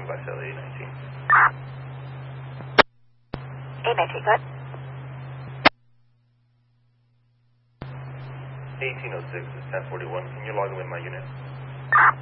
by cell A19. A19, go ahead. 1806 is 1041. Can you log in with my unit?